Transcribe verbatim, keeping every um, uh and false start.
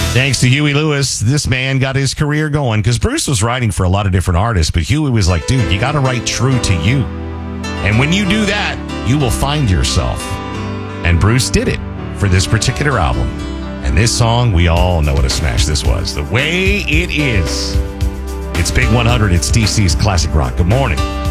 Thanks to Huey Lewis, this man got his career going because Bruce was writing for a lot of different artists, but Huey was like, dude, you got to write true to you. And when you do that, you will find yourself. And Bruce did it for this particular album. And this song, we all know what a smash this was. The Way It Is. It's Big one hundred. It's D C's Classic Rock. Good morning.